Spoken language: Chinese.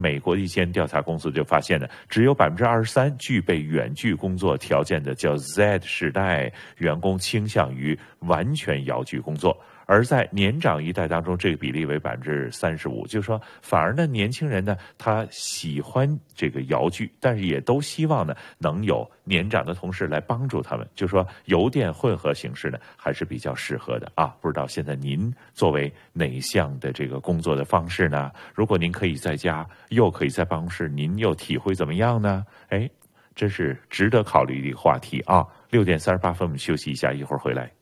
美国的一间调查公司就发现呢，只有23%具备远距工作条件的叫 Z 世代员工倾向于完全遥距工作。而在年长一代当中，这个比例为35%，就是说，反而呢，年轻人呢，他喜欢这个遥距，但是也都希望呢，能有年长的同事来帮助他们，就是说，邮电混合形式呢，还是比较适合的啊。不知道现在您作为哪项的这个工作的方式呢？如果您可以在家，又可以在办公室，您又体会怎么样呢？哎，真是值得考虑的一个话题啊。6:38，我们休息一下，一会儿回来。